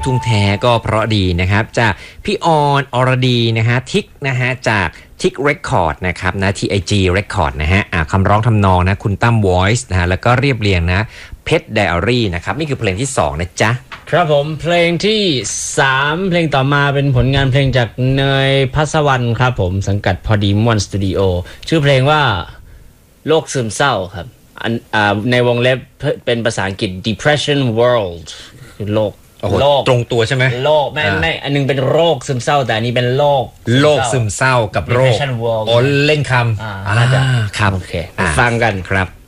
ทุ่งแท้ก็เพราะดีนะครับจากพี่ออนอรดีนะฮะทิกนะฮะจากทิกเรคคอร์ดนะครับนะ TIG Record นะฮะคำร้องทำนองนะคุณตั้ม Voice นะฮะแล้วก็เรียบเรียงนะเพชรไดอารี่นะครับนี่คือเพลงที่2นะจ๊ะครับผมเพลงที่3เพลงต่อมาเป็นผลงานเพลงจากเนยพัสวรรณครับผมสังกัดพอดีม่วนสตูดิโอชื่อเพลงว่าโลกซึมเศร้าครับในวงเล็บเป็นภาษาอังกฤษ Depression World คือโลกตรงตัวใช่ไหมโรคไม่อันนึงเป็นโรคซึมเศร้าแต่อันนี้เป็นโรคซึมเศร้ากับโรคเล่นคำครับโอเคฟังกันครับ